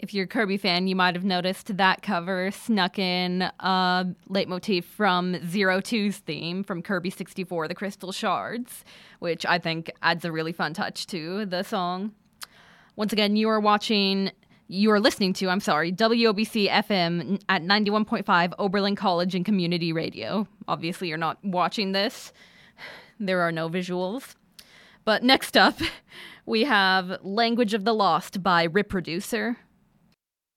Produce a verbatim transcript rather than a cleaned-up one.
if you're a Kirby fan, you might have noticed that cover snuck in a leitmotif from Zero Two's theme from Kirby sixty-four, The Crystal Shards, which I think adds a really fun touch to the song. Once again, you are watching, you are listening to, I'm sorry, W O B C F M at ninety-one point five Oberlin College and Community Radio. Obviously, you're not watching this. There are no visuals. But next up, we have Language of the Lost by Rip Producer.